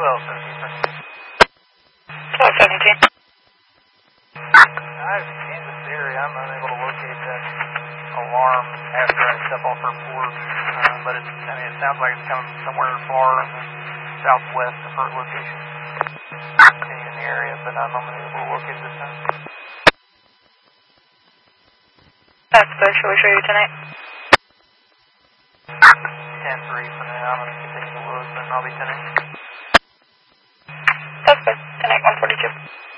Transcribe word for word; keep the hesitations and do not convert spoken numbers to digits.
twelve seventeen, sir. twelve seventeen. I have Kansas area. I'm unable to locate that alarm after I step off her board. Uh, but it's, I mean, it sounds like it's coming somewhere far in the southwest of her location. Continue in the area, but I'm unable to locate this time. That's good. Shall we show you tonight? ten three for now. I'm going to continue to look, but I'll be ten eight. That's good. Tonight one forty-two.